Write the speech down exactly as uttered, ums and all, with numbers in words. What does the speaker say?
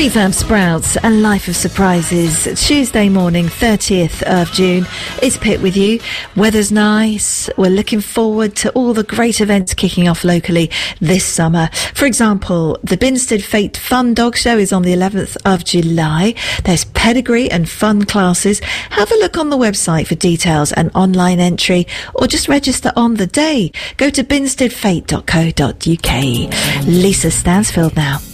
Prefab Sprouts, a life of surprises. Tuesday morning, thirtieth of June. It's Pip with you. Weather's nice. We're looking forward to all the great events kicking off locally this summer. For example, the Binstead Fate Fun Dog Show is on the eleventh of July. There's pedigree and fun classes. Have a look on the website for details and online entry, or just register on the day. Go to binstead fate dot co dot uk. Lisa Stansfield now.